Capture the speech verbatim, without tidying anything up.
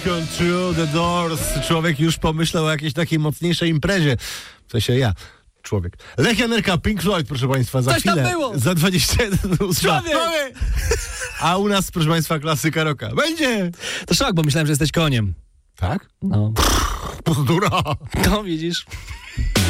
Welcome to the Doors. Człowiek już pomyślał o jakiejś takiej mocniejszej imprezie. W sensie ja. Człowiek. Lech Janerka, Pink Floyd, proszę państwa, za Coś tam chwilę. było. Za dwadzieścia jeden ósma. Człowiek! A u nas, proszę państwa, klasyka rocka. Będzie! To szok, bo myślałem, że jesteś koniem. Tak? No. Bzdura! No widzisz.